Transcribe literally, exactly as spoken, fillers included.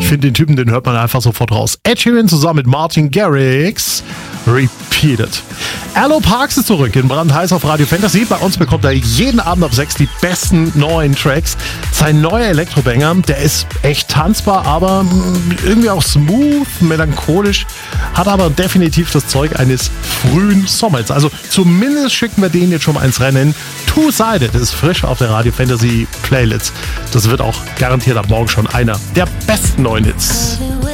Ich finde den Typen, den hört man einfach sofort raus. Ed Sheeran zusammen mit Martin Garrix. Repeated. Allo Parks ist zurück in Brandheiß auf Radio Fantasy. Bei uns bekommt er jeden Abend ab sechs die besten neuen Tracks. Sein neuer Elektrobanger, der ist echt tanzbar, aber irgendwie auch smooth, melancholisch, hat aber definitiv das Zeug eines frühen Sommers. Also zumindest schicken wir den jetzt schon mal ins Rennen. Two-Sided ist frisch auf der Radio Fantasy Playlist. Das wird auch garantiert ab morgen schon einer der besten neuen Hits.